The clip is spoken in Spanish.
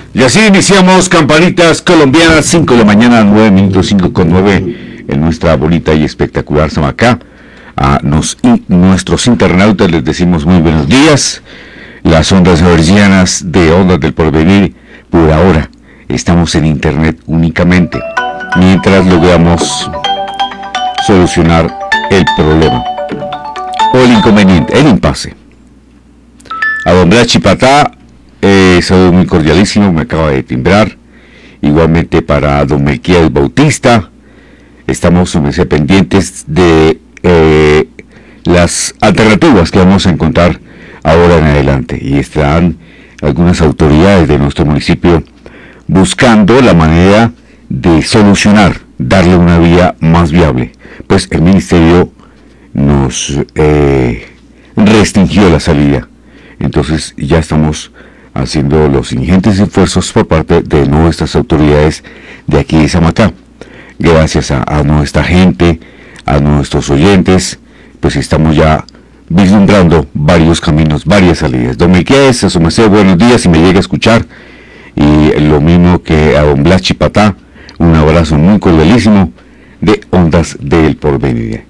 Y así iniciamos Campanitas Colombianas, 5 de la mañana, 9 minutos, 5 con 9, en nuestra bonita y espectacular Samacá. A nuestros internautas les decimos muy buenos días. Las ondas hertzianas de Ondas del Porvenir, por ahora, estamos en internet únicamente, mientras logramos solucionar el problema, o el inconveniente, el impasse. A don Blas Chipatá, saludo muy cordialísimo, me acaba de timbrar. Igualmente para don Melquiades Bautista. Estamos pendientes de las alternativas que vamos a encontrar ahora en adelante, y estarán algunas autoridades de nuestro municipio buscando la manera de solucionar, darle una vía más viable, pues el ministerio nos restringió la salida. Entonces ya estamos haciendo los ingentes esfuerzos por parte de nuestras autoridades de aquí de Samacá. Gracias a nuestra gente, a nuestros oyentes, pues estamos ya vislumbrando varios caminos, varias salidas. Don Melquiades, a su merced, buenos días, si me llega a escuchar. Y lo mismo que a don Blas Chipatá, un abrazo muy cordialísimo de Ondas del Porvenir.